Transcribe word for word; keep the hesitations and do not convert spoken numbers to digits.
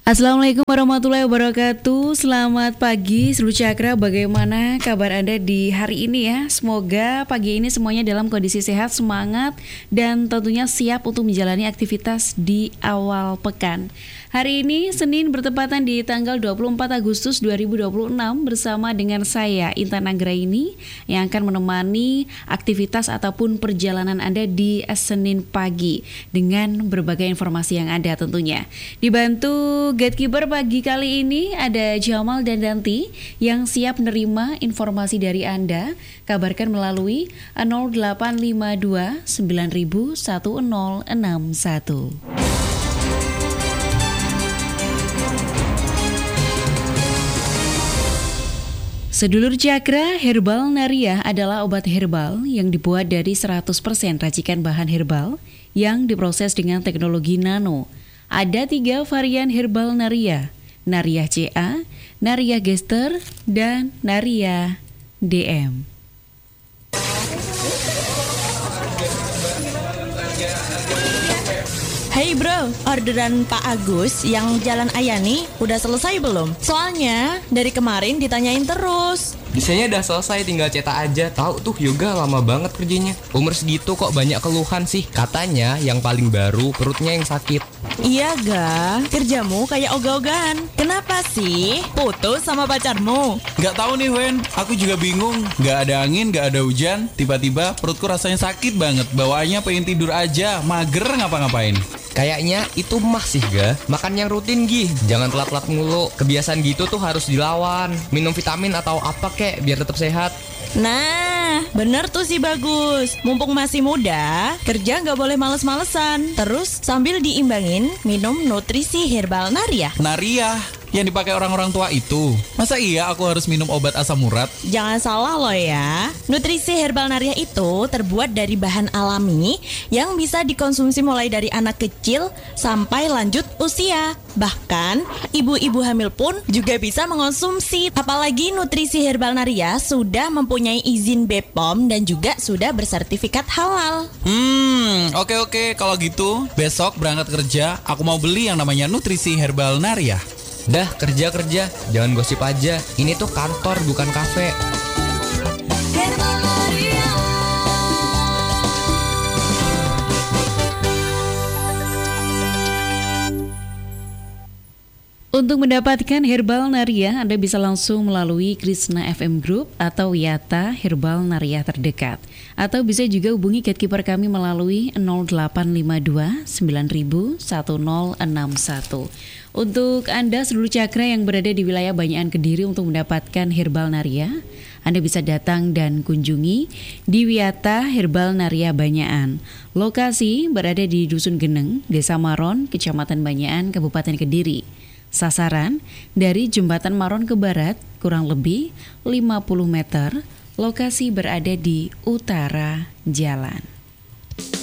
Assalamualaikum warahmatullahi wabarakatuh. Selamat pagi seluruh cakra. Bagaimana kabar Anda di hari ini ya? Semoga pagi ini semuanya dalam kondisi sehat, semangat, dan tentunya siap untuk menjalani aktivitas di awal pekan. Hari ini Senin bertepatan di tanggal dua puluh empat Agustus dua ribu dua puluh enam bersama dengan saya Intan Anggraini yang akan menemani aktivitas ataupun perjalanan Anda di Senin pagi dengan berbagai informasi yang ada tentunya. Dibantu gatekeeper pagi kali ini ada Jamal dan Danti yang siap menerima informasi dari Anda. Kabarkan melalui nol delapan lima dua sembilan nol satu nol enam satu. Sedulur Cakra, Herbal Nariah adalah obat herbal yang dibuat dari seratus persen racikan bahan herbal yang diproses dengan teknologi nano. Ada tiga varian Herbal Nariah, Nariah C A, Nariah Gester, dan Nariah D M. Hey bro, orderan Pak Agus yang Jalan Ayani udah selesai belum? Soalnya dari kemarin ditanyain terus. Desainnya udah selesai, tinggal cetak aja. Tahu tuh yoga lama banget kerjanya. Umur segitu kok banyak keluhan sih. Katanya yang paling baru perutnya yang sakit. Iya ga, kerjamu kayak ogah-ogahan. Kenapa sih? Putus sama pacarmu? Gak tahu nih Wen, aku juga bingung. Gak ada angin, gak ada hujan. Tiba-tiba perutku rasanya sakit banget. Bawaannya pengen tidur aja, mager ngapa-ngapain. Kayaknya itu mah sih ga. Makan yang rutin Gi, jangan telat-telat mulu. Kebiasaan gitu tuh harus dilawan. Minum vitamin atau apa kek biar tetap sehat. Nah, bener tuh sih Bagus. Mumpung masih muda, kerja gak boleh males-malesan. Terus sambil diimbangin, minum nutrisi Herbal Nariah. Nariah yang dipakai orang-orang tua itu. Masa iya aku harus minum obat asam urat? Jangan salah loh ya. Nutrisi Herbal Nariah itu terbuat dari bahan alami yang bisa dikonsumsi mulai dari anak kecil sampai lanjut usia. Bahkan ibu-ibu hamil pun juga bisa mengonsumsi. Apalagi nutrisi Herbal Nariah sudah mempunyai izin B P O M dan juga sudah bersertifikat halal. Hmm, oke-oke kalau gitu besok berangkat kerja aku mau beli yang namanya nutrisi Herbal Nariah. Dah kerja-kerja, jangan gosip aja. Ini tuh kantor bukan kafe. Untuk mendapatkan Herbal Nariah, Anda bisa langsung melalui Krishna F M Group atau Yata Herbal Nariah terdekat. Atau bisa juga hubungi gatekeeper kami melalui nol delapan lima dua sembilan nol satu nol enam satu. Untuk Anda seluruh cakra yang berada di wilayah Banyakan Kediri untuk mendapatkan Herbal Nariah, Anda bisa datang dan kunjungi di Wiyata Herbal Nariah Banyakan. Lokasi berada di Dusun Geneng, Desa Maron, Kecamatan Banyakan, Kabupaten Kediri. Sasaran dari Jembatan Maron ke barat kurang lebih lima puluh meter. Lokasi berada di utara jalan.